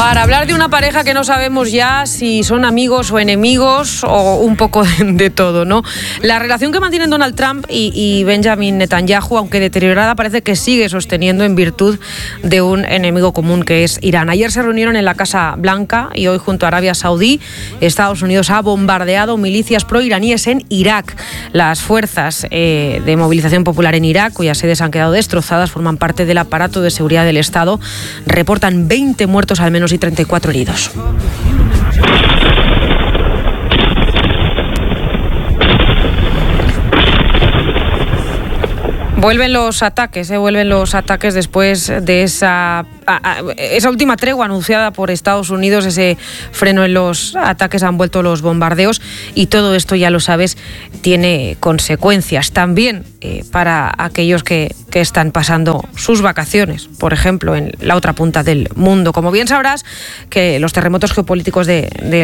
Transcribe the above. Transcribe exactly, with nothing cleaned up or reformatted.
Para hablar de una pareja que no sabemos ya si son amigos o enemigos o un poco de, de todo, ¿no? La relación que mantienen Donald Trump y, y Benjamin Netanyahu, aunque deteriorada, parece que sigue sosteniendo en virtud de un enemigo común que es Irán. Ayer se reunieron en la Casa Blanca y hoy, junto a Arabia Saudí, Estados Unidos ha bombardeado milicias proiraníes en Irak. Las fuerzas eh, de movilización popular en Irak, cuyas sedes han quedado destrozadas, forman parte del aparato de seguridad del Estado. Reportan veinte muertos al menos y treinta y cuatro heridos. Vuelven los ataques, ¿eh? vuelven los ataques después de esa, a, a, esa última tregua anunciada por Estados Unidos, ese freno en los ataques, han vuelto los bombardeos y todo esto, ya lo sabes, tiene consecuencias también eh, para aquellos que, que están pasando sus vacaciones, por ejemplo, en la otra punta del mundo. Como bien sabrás, que los terremotos geopolíticos de, de